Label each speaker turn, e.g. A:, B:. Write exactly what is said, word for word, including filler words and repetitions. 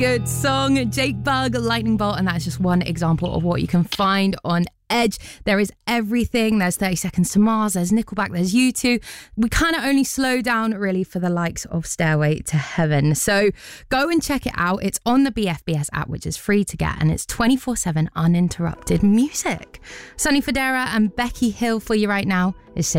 A: Good song, Jake Bugg, Lightning Bolt, and that's just one example of what you can find on Edge. There is everything. There's thirty Seconds to Mars, there's Nickelback, there's U two. We kind of only slow down really for the likes of Stairway to Heaven. So go and check it out. It's on the B F B S app, which is free to get, and it's twenty-four seven uninterrupted music. Sonny Fodera and Becky Hill for you right now is